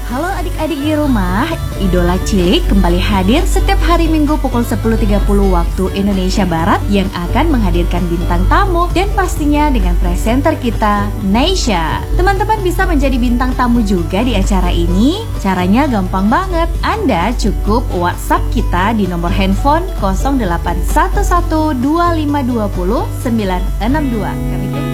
Halo adik-adik di rumah, Idola Cilik kembali hadir setiap hari Minggu pukul 10.30 waktu Indonesia Barat yang akan menghadirkan bintang tamu dan pastinya dengan presenter kita, Neysha. Teman-teman bisa menjadi bintang tamu juga di acara ini. Caranya gampang banget, Anda cukup WhatsApp kita di nomor handphone 08112520 962. Kami